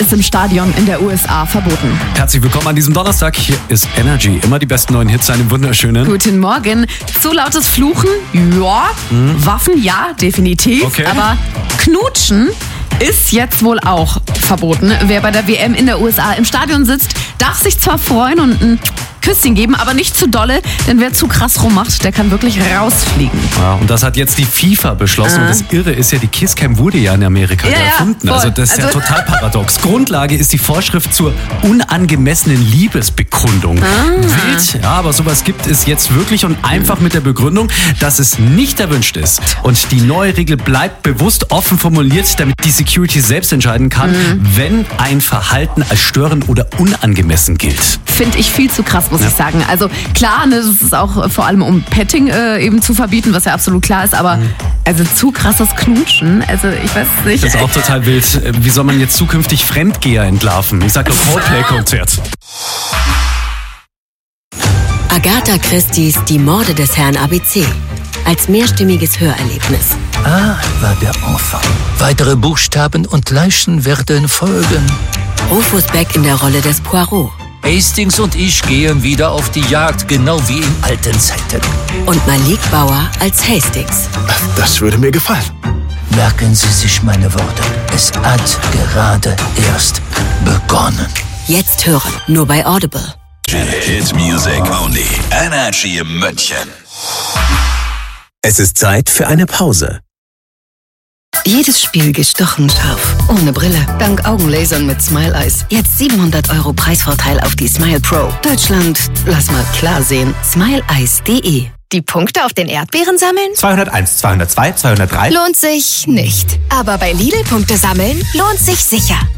ist im Stadion in der USA verboten. Herzlich willkommen an diesem Donnerstag. Hier ist Energy. Immer die besten neuen Hits, einen wunderschönen. Guten Morgen. Zu lautes Fluchen? Ja. Waffen? Ja, definitiv. Okay. Aber Knutschen ist jetzt wohl auch verboten. Wer bei der WM in der USA im Stadion sitzt, darf sich zwar freuen und ein Küsschen geben, aber nicht zu dolle, denn wer zu krass rummacht, der kann wirklich rausfliegen. Ja, und das hat jetzt die FIFA beschlossen. Und das Irre ist ja, die Kisscam wurde ja in Amerika erfunden. voll. Also das ist ja total paradox. Grundlage ist die Vorschrift zur unangemessenen Liebesbekundung. Wild, ja, aber sowas gibt es jetzt wirklich und einfach mit der Begründung, dass es nicht erwünscht ist. Und die neue Regel bleibt bewusst offen formuliert, damit die Security selbst entscheiden kann, wenn ein Verhalten als störend oder unangemessen gilt. Finde ich viel zu krass, muss ich sagen. Also klar, ne, das ist auch vor allem um Petting eben zu verbieten, was ja absolut klar ist, aber also zu krasses Knutschen, also ich weiß nicht. Das ist auch total wild. Wie soll man jetzt zukünftig Fremdgeher entlarven? Ich sag doch Coldplay-Konzert. Agatha Christie's Die Morde des Herrn ABC. Als mehrstimmiges Hörerlebnis. A war der Enfant. Weitere Buchstaben und Leichen werden folgen. Rufus Beck in der Rolle des Poirot. Hastings und ich gehen wieder auf die Jagd, genau wie in alten Zeiten. Und Malik Bauer als Hastings. Das würde mir gefallen. Merken Sie sich meine Worte. Es hat gerade erst begonnen. Jetzt hören, nur bei Audible. Hit Music Only. Energy München. Es ist Zeit für eine Pause. Jedes Spiel gestochen scharf. Ohne Brille. Dank Augenlasern mit Smile Eyes. Jetzt 700 € Preisvorteil auf die Smile Pro. Deutschland, lass mal klar sehen. SmileEyes.de. Die Punkte auf den Erdbeeren sammeln? 201, 202, 203. Lohnt sich nicht. Aber bei Lidl Punkte sammeln lohnt sich sicher.